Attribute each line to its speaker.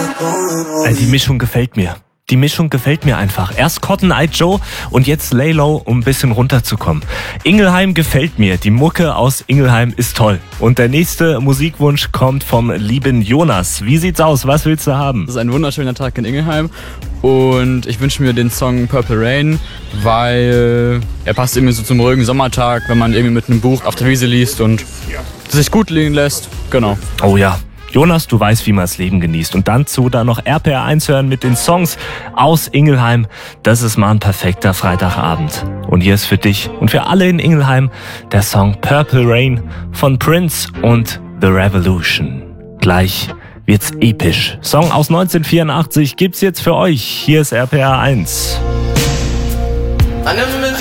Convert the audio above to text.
Speaker 1: Die Mischung gefällt mir. Die Mischung gefällt mir einfach. Erst Cotton Eye Joe und jetzt Lay Low, um ein bisschen runterzukommen. Ingelheim gefällt mir. Die Mucke aus Ingelheim ist toll. Und der nächste Musikwunsch kommt vom lieben Jonas. Wie sieht's aus? Was willst du haben?
Speaker 2: Es ist ein wunderschöner Tag in Ingelheim und ich wünsche mir den Song Purple Rain, weil er passt irgendwie so zum ruhigen Sommertag, wenn man irgendwie mit einem Buch auf der Wiese liest und sich gut liegen lässt. Genau.
Speaker 1: Oh ja. Jonas, du weißt, wie man das Leben genießt. Und dann noch RPR 1 hören mit den Songs aus Ingelheim. Das ist mal ein perfekter Freitagabend. Und hier ist für dich und für alle in Ingelheim der Song Purple Rain von Prince und The Revolution. Gleich wird's episch. Song aus 1984 gibt's jetzt für euch. Hier ist RPR 1.